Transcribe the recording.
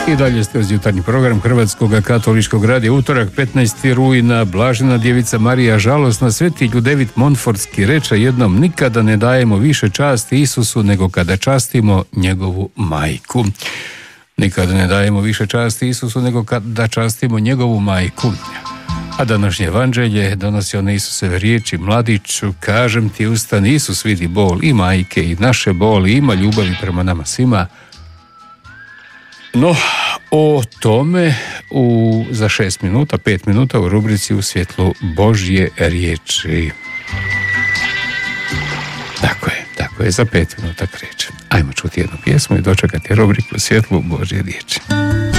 I dalje ste uz jutarnji program Hrvatskog katoličkog radija. Utorak 15. rujna, Blažena djevica Marija žalosna, sveti Ljudevit Montfortski reče jednom: nikada ne dajemo više časti Isusu nego kada častimo njegovu majku. Nikada ne dajemo više časti Isusu nego kada častimo njegovu majku. A današnje evanđelje donosi one Isusove riječi: mladiću, kažem ti, ustani. Isus vidi bol i majke i naše boli, ima ljubavi prema nama svima. No, o tome za 5 minuta u rubrici U svjetlu Božje riječi. Tako je, za 5 minuta kreće. Ajmo čuti jednu pjesmu i dočekati rubriku U svjetlu Božje riječi.